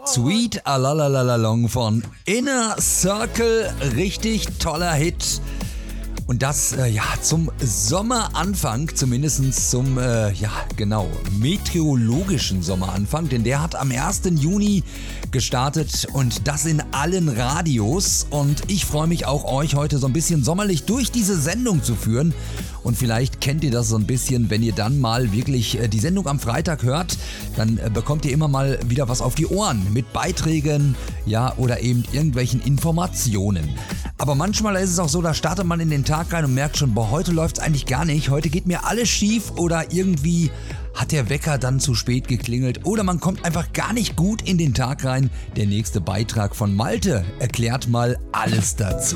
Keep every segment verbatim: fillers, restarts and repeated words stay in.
Sweet Alalalalong von Inner Circle, richtig toller Hit. Und das äh, ja zum Sommeranfang, zumindest zum, äh, ja genau, meteorologischen Sommeranfang, denn der hat am ersten Juni gestartet und das in allen Radios. Und ich freue mich auch, euch heute so ein bisschen sommerlich durch diese Sendung zu führen. Und vielleicht kennt ihr das so ein bisschen, wenn ihr dann mal wirklich äh, die Sendung am Freitag hört, dann äh, bekommt ihr immer mal wieder was auf die Ohren mit Beiträgen, ja, oder eben irgendwelchen Informationen. Aber manchmal ist es auch so, da startet man in den Tag rein und merkt schon, boah, heute läuft es eigentlich gar nicht, heute geht mir alles schief oder irgendwie hat der Wecker dann zu spät geklingelt oder man kommt einfach gar nicht gut in den Tag rein. Der nächste Beitrag von Malte erklärt mal alles dazu.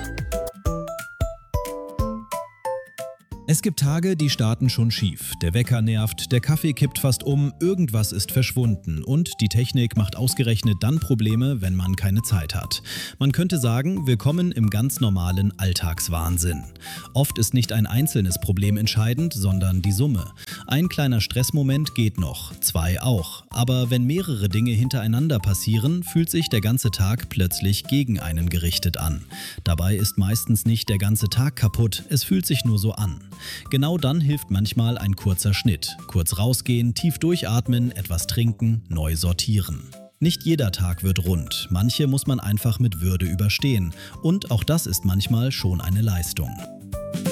Es gibt Tage, die starten schon schief. Der Wecker nervt, der Kaffee kippt fast um, irgendwas ist verschwunden und die Technik macht ausgerechnet dann Probleme, wenn man keine Zeit hat. Man könnte sagen, willkommen im ganz normalen Alltagswahnsinn. Oft ist nicht ein einzelnes Problem entscheidend, sondern die Summe. Ein kleiner Stressmoment geht noch, zwei auch. Aber wenn mehrere Dinge hintereinander passieren, fühlt sich der ganze Tag plötzlich gegen einen gerichtet an. Dabei ist meistens nicht der ganze Tag kaputt, es fühlt sich nur so an. Genau dann hilft manchmal ein kurzer Schnitt. Kurz rausgehen, tief durchatmen, etwas trinken, neu sortieren. Nicht jeder Tag wird rund, manche muss man einfach mit Würde überstehen. Und auch das ist manchmal schon eine Leistung.